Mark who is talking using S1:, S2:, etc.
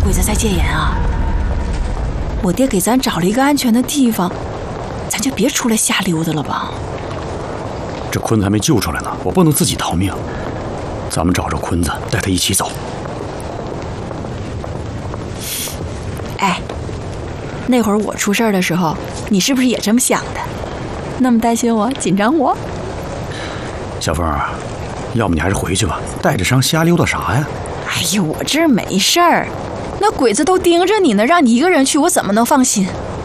S1: 鬼子在戒严啊！我爹给咱找了一个安全的地方，咱就别出来瞎溜达了吧。
S2: 这坤子还没救出来呢，我不能自己逃命。咱们找着坤子，带他一起走。
S1: 哎，那会儿我出事的时候，你是不是也这么想的？那么担心我，紧张我？
S2: 小凤儿，要不你还是回去吧，带着伤瞎溜达啥呀？
S1: 哎呀，我这没事儿，那鬼子都盯着你呢，让你一个人去，我怎么能放心？